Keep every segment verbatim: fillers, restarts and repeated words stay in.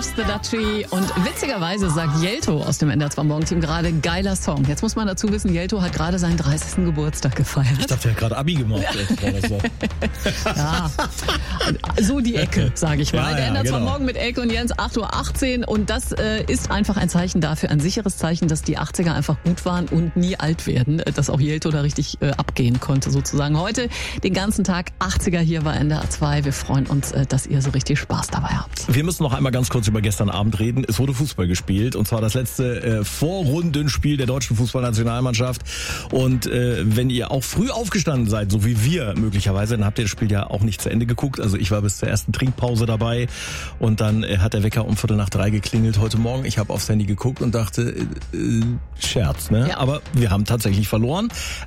Ask the Dutchie. Und witzigerweise sagt Jelto aus dem N D R zwei Morgenteam gerade, geiler Song. Jetzt muss man dazu wissen, Jelto hat gerade seinen dreißigsten Geburtstag gefeiert. Ich dachte, er hat gerade Abi gemacht. Ja, so die Ecke, sage ich mal. Ja, Der ja, N D R zwei genau. Morgen mit Elke und Jens, acht Uhr achtzehn. Und das äh, ist einfach ein Zeichen dafür, ein sicheres Zeichen, dass die achtziger einfach gut waren und nie alt werden. Dass auch Jelto da richtig äh, abgehen konnte sozusagen. Heute den ganzen Tag achtziger hier bei N D R zwei. Wir freuen uns, äh, dass ihr so richtig Spaß dabei habt. Wir müssen noch einmal ganz kurz über gestern Abend reden. Es wurde Fußball gespielt und zwar das letzte äh, Vorrundenspiel der deutschen Fußballnationalmannschaft. Und äh, wenn ihr auch früh aufgestanden seid, so wie wir möglicherweise, dann habt ihr das Spiel ja auch nicht zu Ende geguckt. Also ich war bis zur ersten Trinkpause dabei und dann äh, hat der Wecker um Viertel nach drei geklingelt heute Morgen. Ich habe aufs Handy geguckt und dachte, äh, äh, Scherz, ne? Ja. Aber wir haben tatsächlich verloren.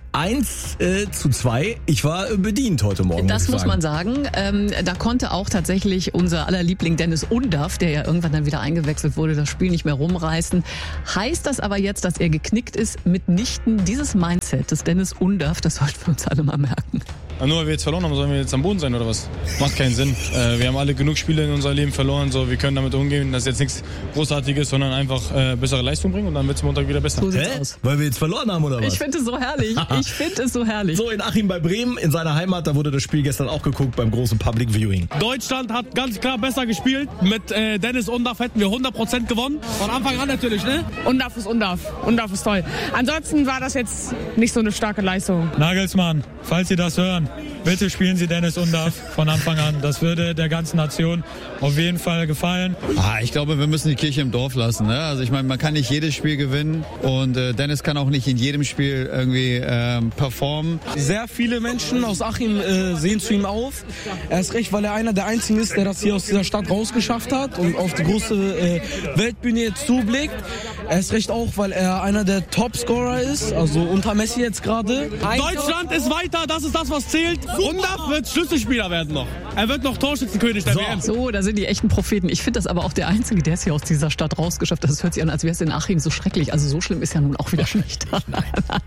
Eins äh, zu zwei. Ich war äh, bedient heute Morgen. Das muss, ich muss sagen. man sagen. Ähm, da konnte auch tatsächlich unser aller Liebling Dennis Undaff, der ja irgendwann dann wieder eingewechselt wurde, das Spiel nicht mehr rumreißen. Heißt das aber jetzt, dass er geknickt ist? Mitnichten. Dieses Mindset des Dennis Undaff, das sollten wir uns alle mal merken. Ja, nur weil wir jetzt verloren haben, sollen wir jetzt am Boden sein oder was? Macht keinen Sinn. Äh, wir haben alle genug Spiele in unserem Leben verloren, so wir können damit umgehen. Das ist jetzt nichts Großartiges, sondern einfach äh, bessere Leistung bringen und dann wird es Montag wieder besser. So sieht's Hä? aus. Weil wir jetzt verloren haben oder was? Ich finde es so herrlich. Ich finde es so herrlich. So, in Achim bei Bremen, in seiner Heimat, da wurde das Spiel gestern auch geguckt beim großen Public Viewing. Deutschland hat ganz klar besser gespielt. Mit äh, Dennis Undaff hätten wir hundert Prozent gewonnen. Von Anfang an natürlich, ne? Undaff ist Undaff. Undaff ist toll. Ansonsten war das jetzt nicht so eine starke Leistung. Nagelsmann, falls Sie das hören, bitte spielen Sie Dennis Undaff von Anfang an. Das würde der ganzen Nation auf jeden Fall gefallen. Ah, ich glaube, wir müssen die Kirche im Dorf lassen. Ne? Also ich meine, man kann nicht jedes Spiel gewinnen und äh, Dennis kann auch nicht in jedem Spiel irgendwie ähm, performen. Sehr viele Menschen aus Achim äh, sehen zu ihm auf. Er ist recht, weil er einer der Einzigen ist, der das hier aus dieser Stadt rausgeschafft hat und auf die große äh, Weltbühne jetzt zublickt. Er ist recht auch, weil er einer der Topscorer ist, also unter Messi jetzt gerade. Deutschland ist weiter, das ist das, was zählt. Undaff wird Schlüsselspieler werden noch. Er wird noch Torschützenkönig der So. W M. So, da sind die echten Propheten. Ich finde das aber auch der Einzige, der es hier aus dieser Stadt rausgeschafft hat. Das hört sich an, als wäre es in Achim so schrecklich. Also so schlimm ist ja nun auch wieder nicht. Nein.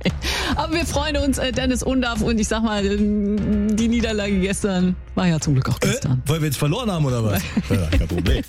Aber wir freuen uns, äh, Dennis Undaff. Und ich sag mal, ähm, die Niederlage gestern war ja zum Glück auch Äh, gestern. weil wir jetzt verloren haben oder was? Ja, kein Problem.